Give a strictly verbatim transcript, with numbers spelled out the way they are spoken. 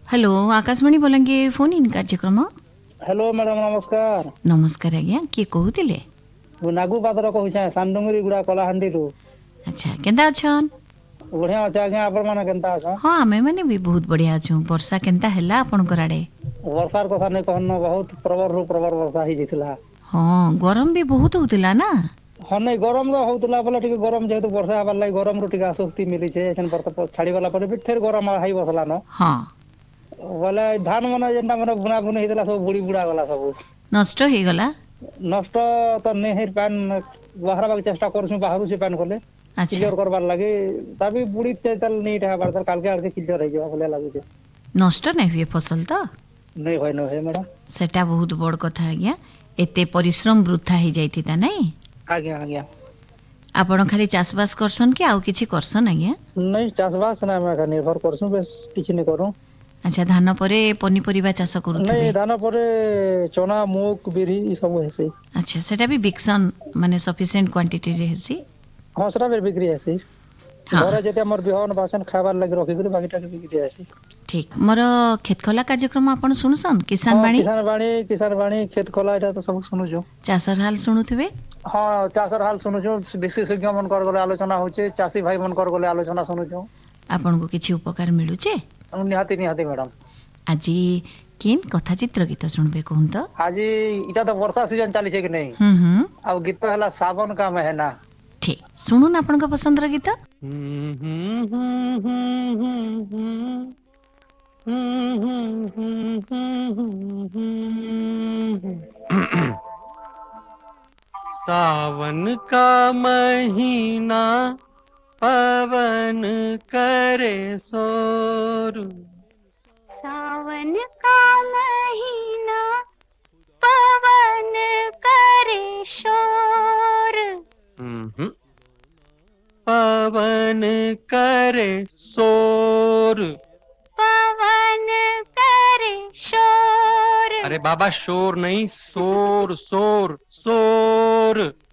Hello Akashvani Balangir phone in कार्यक्रम। Hello madam नमस्कार। नमस्कार आज्ञा किए कहूतिले? मु नागू पात्र कहूछे सांडुंगरी गुड़ा कलाहांडी रु। अच्छा केंता अछन? बढ़िया अच्छा आज्ञा आपण माने केंता अछन? हां आमे माने भी बहुत बढ़िया छु। वर्षा केंता हैला आपण कराडे? वर्षार कथा नै कहन बहुत प्रबर रु प्रबर वर्षा ही जितला। हां गरम भी बहुत होतिला ना? हां नै गरम तो होतला बोले ठीक गरम जेहेतु वर्षा हबार लागि गरम रु ठीक आश्वस्ति मिली छे एछन पर छाड़ी वाला पर भी फिर गरम हाई बसला न। हां बोले धान मने जेंटा मने बुना बुनी हितला सब बुड़ी बुड़ा गला सब नष्ट हे गला। नष्ट तो नै हेर पान बाहर बाग चेष्टा करछु बाहरु से पान कोले अच्छा क्लियर करबार लागि तभी बुड़ी से तल नै ठा बार तल काल के आर क्लियर हे जवा बोले लागु छे। नष्ट नै हुए फसल तो नै होय न हे मैडम। सेटा बहुत बड़ कथा आज्ञा एते परिश्रम वृथा हे जाइतिता नै? आज्ञा आज्ञा आपण खाली चासबास करसन कि आउ किछि करसन आज्ञा? नै चासबास ना हम निर्भर करछु बस किछि नै करू। अच्छा धान परे पनीपरिबा चाष करूथबे? नै धान परे चना मूग बिरी ई सब हेसी। अच्छा सेटा भी बिक्सन माने सफिशिएंट क्वांटिटी रे हेसी? हां सेटा भी बिक्री हेसी। हाँ। घरे जेते हमर बिहन बासन खाबार लागि रखि गरि बाकीटा के बिक्री हेसी। ठीक मोर खेतखला कार्यक्रम आपण सुनसन किसान बाणी? किसान बाणी किसान बाणी खेत खोला एटा तो सब सुनु जो। चाषर हाल सुनुथबे? हां चाषर हाल सुनु जो विशेषज्ञ मन कर गले आलोचना होचे चासी भाई मन कर गले आलोचना सुनु जो। आपण को किछि उपकार मिलुचे? निहाती निहाती मैडम। आजी किन कथा चित्र गीत सुनबे कहूं तो? आज इटा तो वर्षा सीजन चली छे कि नहीं? हम्म हम्म आ गीत हला सावन का महीना। ठीक सुनुन आपण का पसंद र गीत। सावन का महीना पवन करे शोर। सावन का महीना पवन करे शोर। हम्म पवन करे शोर। पवन करे शोर। अरे बाबा शोर नहीं शोर शोर शोर।